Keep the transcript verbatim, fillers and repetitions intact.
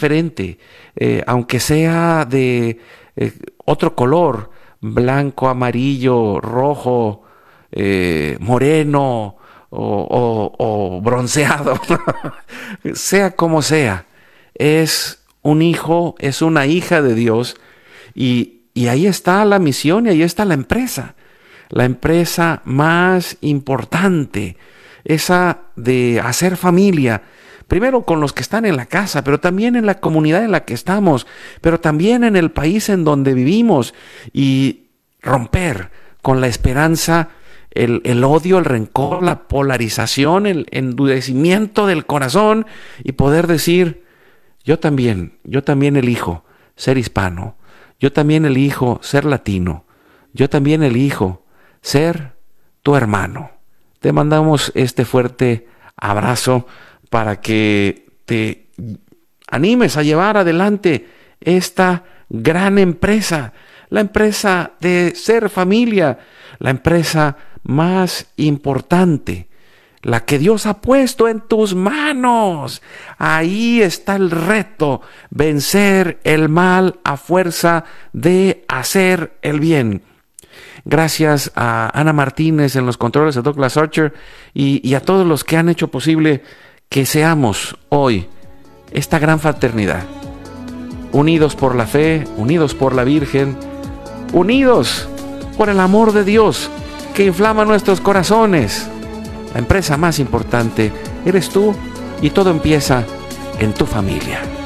diferente, eh, aunque sea de eh, otro color, blanco, amarillo, rojo, eh, moreno o, o, o bronceado, sea como sea, es un hijo, es una hija de Dios, y, y ahí está la misión y ahí está la empresa, la empresa más importante, esa de hacer familia, primero con los que están en la casa, pero también en la comunidad en la que estamos, pero también en el país en donde vivimos, y romper con la esperanza, el, el odio, el rencor, la polarización, el endurecimiento del corazón, y poder decir: yo también, yo también elijo ser hispano, yo también elijo ser latino, yo también elijo ser tu hermano. Te mandamos este fuerte abrazo para que te animes a llevar adelante esta gran empresa, la empresa de ser familia, la empresa más importante, la que Dios ha puesto en tus manos. Ahí está el reto: vencer el mal a fuerza de hacer el bien. Gracias a Ana Martínez en los controles, a Douglas Archer y, y a todos los que han hecho posible que seamos hoy esta gran fraternidad, unidos por la fe, unidos por la Virgen, unidos por el amor de Dios que inflama nuestros corazones. La empresa más importante eres tú, y todo empieza en tu familia.